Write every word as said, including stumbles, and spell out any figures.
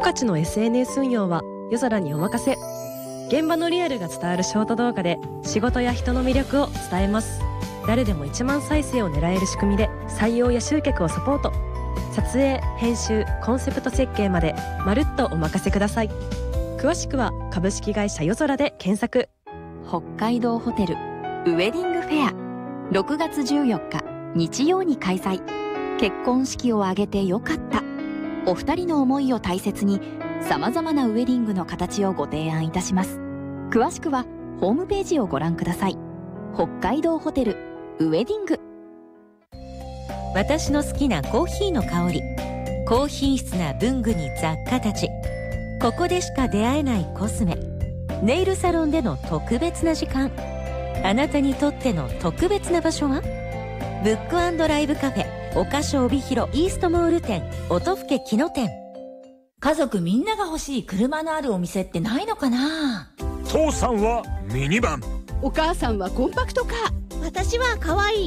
カチの エスエヌエス 運用は夜空にお任せ。現場のリアルが伝わるショート動画で仕事や人の魅力を伝えます。誰でもいちまん再生を狙える仕組みで採用や集客をサポート。撮影、編集、コンセプト設計までまるっとお任せください。詳しくは株式会社夜空で検索。 北海道ホテルウェディングフェアろくがつじゅうよっか日曜に開催。結婚式を挙げてよかった。お二人の思いを大切にさまざまなウェディングの形をご提案いたします。詳しくはホームページをご覧ください。北海道ホテルウェディング。 私の好きなコーヒーの香り、高品質な文具に雑貨たち、ここでしか出会えないコスメ、ネイルサロンでの特別な時間。あなたにとっての特別な場所は？ブック&ライブカフェ岡所帯広イーストモール店音更木野店。 家族みんなが欲しい車のあるお店ってないのかな？ 父さんはミニバン、 お母さんはコンパクトカー、私は可愛い